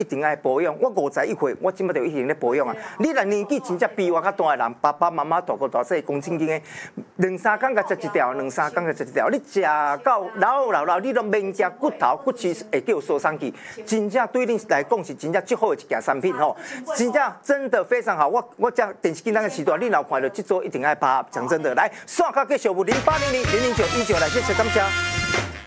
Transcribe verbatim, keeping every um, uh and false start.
一定爱保养。我五十一岁，我即摆就一定咧保养啊。你若年纪真正比我较大的人，爸爸妈妈大哥大细讲正经的，两三工甲食一条，两三工甲食一条。你食到老老老，你都免食骨头骨质会叫受伤去，真正对你来讲是真正最好的一件产品吼，真正真的非常好。我我讲电视机那个时段，你若看到这组一定爱拍，讲真的，来刷卡给小布零八零零零零九一九来，谢谢感谢。